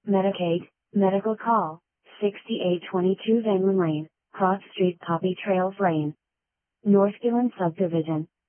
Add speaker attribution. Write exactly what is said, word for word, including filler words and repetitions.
Speaker 1: Medicaid, Medical Call, sixty-eight twenty-two Van Lane, Cross Street Poppy Trails Lane. Northfield Subdivision.